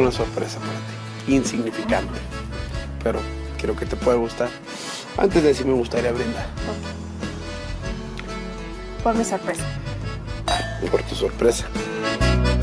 una sorpresa para ti, insignificante, pero creo que te puede gustar. Antes de decir, me gustaría brindar. Por mi sorpresa. Por tu sorpresa.